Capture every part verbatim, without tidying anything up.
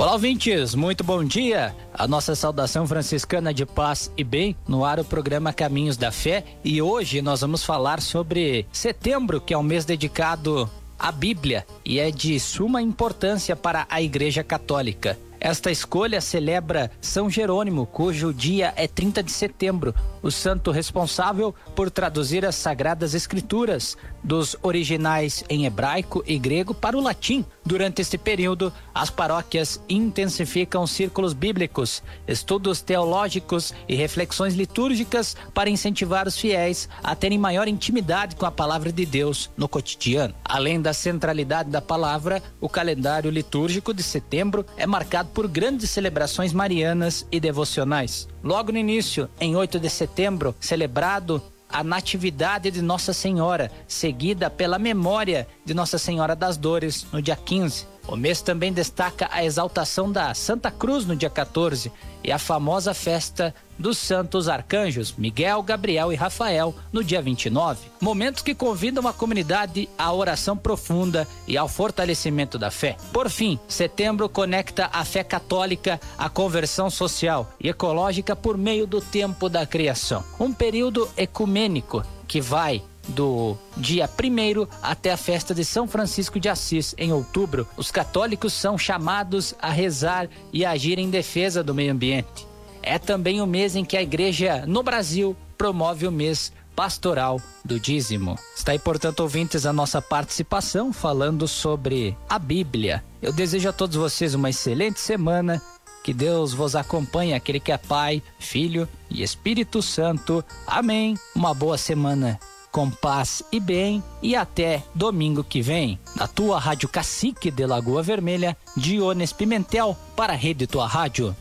Olá, ouvintes, muito bom dia. A nossa saudação franciscana de paz e bem, no ar o programa Caminhos da Fé, e hoje nós vamos falar sobre setembro, que é um mês dedicado à Bíblia e é de suma importância para a Igreja Católica. Esta escolha celebra São Jerônimo, cujo dia é trinta de setembro, o santo responsável por traduzir as Sagradas Escrituras dos originais em hebraico e grego para o latim. Durante este período, as paróquias intensificam círculos bíblicos, estudos teológicos e reflexões litúrgicas para incentivar os fiéis a terem maior intimidade com a palavra de Deus no cotidiano. Além da centralidade da palavra, o calendário litúrgico de setembro é marcado por grandes celebrações marianas e devocionais. Logo no início, em oito de setembro, celebrado a Natividade de Nossa Senhora, seguida pela memória de Nossa Senhora das Dores no dia quinze. O mês também destaca a exaltação da Santa Cruz no dia quatorze e a famosa festa dos santos arcanjos Miguel, Gabriel e Rafael no dia vinte e nove. Momentos que convidam a comunidade à oração profunda e ao fortalecimento da fé. Por fim, setembro conecta a fé católica à conversão social e ecológica por meio do tempo da criação. Um período ecumênico que vai do dia primeiro até a festa de São Francisco de Assis, em outubro. Os católicos são chamados a rezar e agir em defesa do meio ambiente. É também o mês em que a Igreja, no Brasil, promove o mês pastoral do dízimo. Está aí, portanto, ouvintes, a nossa participação falando sobre a Bíblia. Eu desejo a todos vocês uma excelente semana. Que Deus vos acompanhe, aquele que é Pai, Filho e Espírito Santo. Amém. Uma boa semana com paz e bem, e até domingo que vem. Na tua Rádio Cacique de Lagoa Vermelha, Dionis Pimentel, para a Rede Tua Rádio.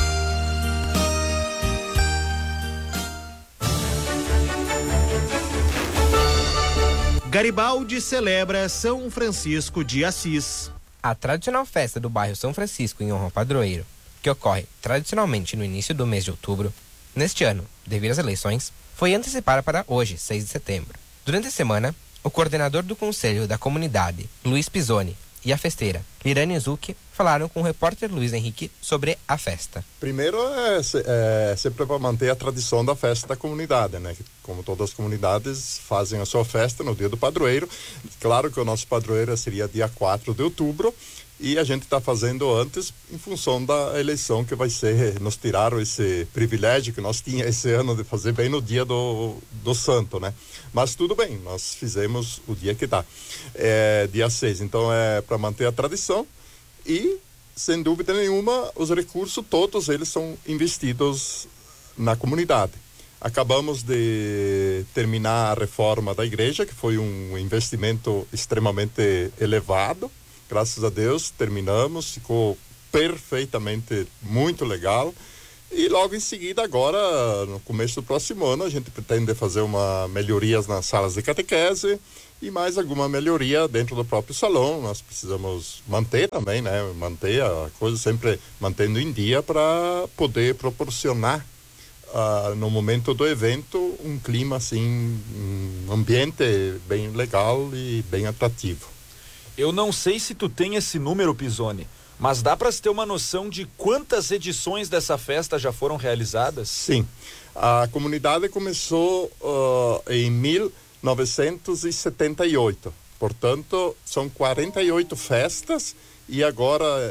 Garibaldi celebra São Francisco de Assis. A tradicional festa do bairro São Francisco em honra ao padroeiro, que ocorre tradicionalmente no início do mês de outubro, neste ano, devido às eleições, foi antecipada para hoje, seis de setembro. Durante a semana, o coordenador do Conselho da Comunidade, Luiz Pisoni, e a festeira, Lirane Zucchi, falaram com o repórter Luiz Henrique sobre a festa. Primeiro é, é sempre para manter a tradição da festa da comunidade, né? Como todas as comunidades fazem a sua festa no dia do padroeiro. Claro que o nosso padroeiro seria dia quatro de outubro, e a gente está fazendo antes em função da eleição que vai ser, nos tiraram esse privilégio que nós tínhamos esse ano de fazer bem no dia do, do santo, né? Mas tudo bem, nós fizemos o dia que dá, é, dia seis, então é para manter a tradição e, sem dúvida nenhuma, os recursos todos eles são investidos na comunidade. Acabamos de terminar a reforma da igreja, que foi um investimento extremamente elevado. Graças a Deus, terminamos, ficou perfeitamente muito legal. E logo em seguida, agora, no começo do próximo ano, a gente pretende fazer uma melhorias nas salas de catequese e mais alguma melhoria dentro do próprio salão. Nós precisamos manter também, né? Manter a coisa sempre mantendo em dia para poder proporcionar, uh, no momento do evento, um clima assim, um ambiente bem legal e bem atrativo. Eu não sei se tu tem esse número, Pisoni, mas dá para se ter uma noção de quantas edições dessa festa já foram realizadas? Sim, a comunidade começou uh, em mil novecentos e setenta e oito, portanto são quarenta e oito festas, e agora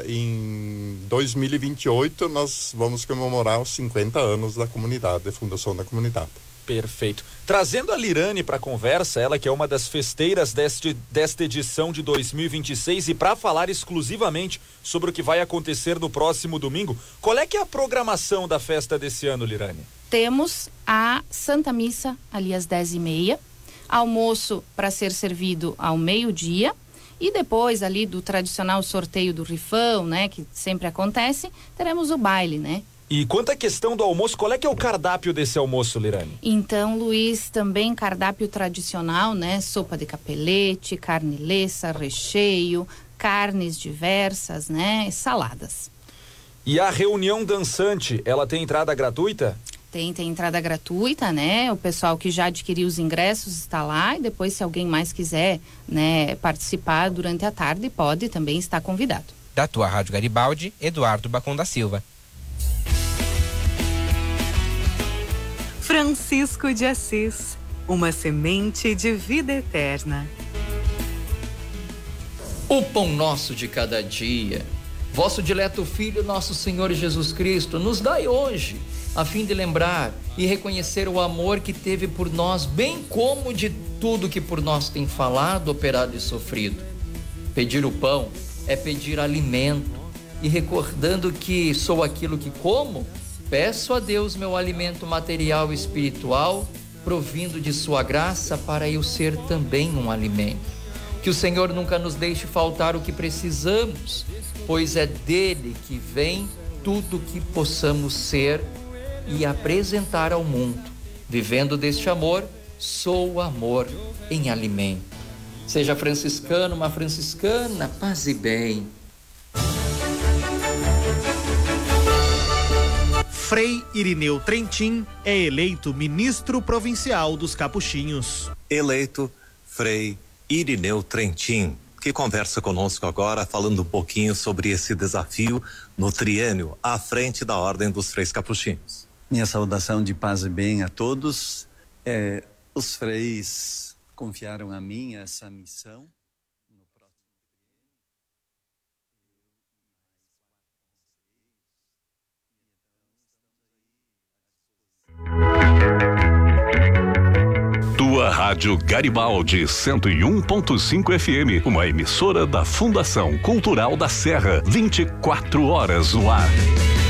em dois mil e vinte e oito nós vamos comemorar os cinquenta anos da comunidade, da fundação da comunidade. Perfeito. Trazendo a Lirane para a conversa, ela que é uma das festeiras deste, desta edição de dois mil e vinte e seis, e para falar exclusivamente sobre o que vai acontecer no próximo domingo, qual é que é a programação da festa desse ano, Lirane? Temos a Santa Missa ali às dez e meia, almoço para ser servido ao meio-dia, e depois ali do tradicional sorteio do rifão, né, que sempre acontece, teremos o baile, né? E quanto à questão do almoço, qual é que é o cardápio desse almoço, Lirane? Então, Luiz, também cardápio tradicional, né? Sopa de capelete, carne lessa, recheio, carnes diversas, né? Saladas. E a reunião dançante, ela tem entrada gratuita? Tem, tem entrada gratuita, né? O pessoal que já adquiriu os ingressos está lá, e depois, se alguém mais quiser, né, participar durante a tarde, pode também estar convidado. Da tua Rádio Garibaldi, Eduardo Bacon da Silva. Francisco de Assis, uma semente de vida eterna. O pão nosso de cada dia, vosso dileto Filho, nosso Senhor Jesus Cristo, nos dai hoje, a fim de lembrar e reconhecer o amor que teve por nós, bem como de tudo que por nós tem falado, operado e sofrido. Pedir o pão é pedir alimento, e recordando que sou aquilo que como, peço a Deus meu alimento material e espiritual, provindo de sua graça para eu ser também um alimento. Que o Senhor nunca nos deixe faltar o que precisamos, pois é dele que vem tudo que possamos ser e apresentar ao mundo. Vivendo deste amor, sou amor em alimento. Seja franciscano, uma franciscana, paz e bem. Frei Irineu Trentin é eleito ministro provincial dos Capuchinhos. Eleito Frei Irineu Trentin, que conversa conosco agora falando um pouquinho sobre esse desafio no triênio à frente da Ordem dos Freis Capuchinhos. Minha saudação de paz e bem a todos. É, os freis confiaram a mim essa missão. Tua Rádio Garibaldi cento e um ponto cinco F M, uma emissora da Fundação Cultural da Serra, vinte e quatro horas no ar.